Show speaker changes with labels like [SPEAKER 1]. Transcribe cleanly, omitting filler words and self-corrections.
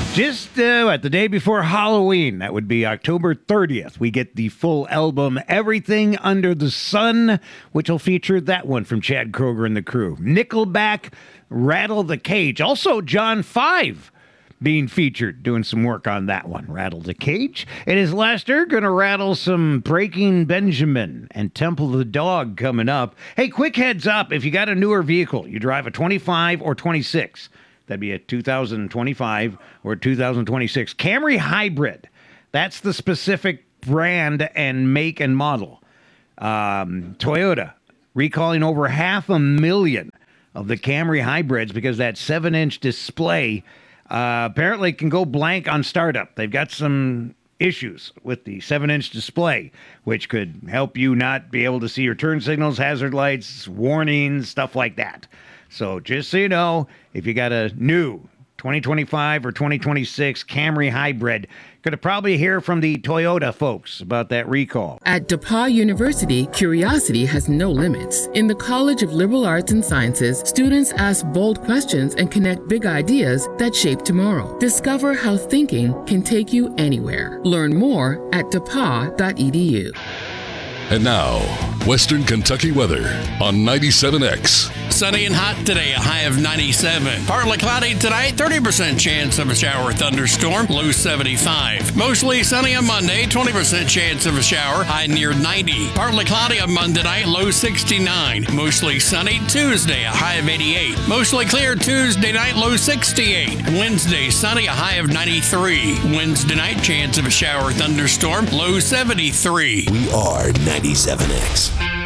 [SPEAKER 1] Just the day before Halloween, that would be October 30th, we get the full album Everything Under the Sun, which will feature that one from Chad Kroeger and the crew. Nickelback, Rattle the Cage. Also, John 5 being featured, doing some work on that one. Rattle the Cage. And his Lester going to rattle some Breaking Benjamin and Temple of the Dog coming up. Hey, quick heads up, if you got a newer vehicle, you drive a 25 or 26, that'd be a 2025 or 2026 Camry Hybrid. That's the specific brand and make and model. Toyota recalling over 500,000 of the Camry Hybrids because that 7-inch display apparently can go blank on startup. They've got some issues with the 7-inch display, which could help you not be able to see your turn signals, hazard lights, warnings, stuff like that. So just so you know, if you got a new 2025 or 2026 Camry Hybrid, going to probably hear from the Toyota folks about that recall.
[SPEAKER 2] At DePauw University, curiosity has no limits. In the College of Liberal Arts and Sciences, students ask bold questions and connect big ideas that shape tomorrow. Discover how thinking can take you anywhere. Learn more at depaw.edu.
[SPEAKER 3] And now, Western Kentucky weather on 97X.
[SPEAKER 4] Sunny and hot today, a high of 97. Partly cloudy tonight, 30% chance of a shower or thunderstorm, low 75. Mostly sunny on Monday, 20% chance of a shower, high near 90. Partly cloudy on Monday night, low 69. Mostly sunny Tuesday, a high of 88. Mostly clear Tuesday night, low 68. Wednesday, sunny, a high of 93. Wednesday night, chance of a shower or thunderstorm, low 73.
[SPEAKER 5] We are 97X.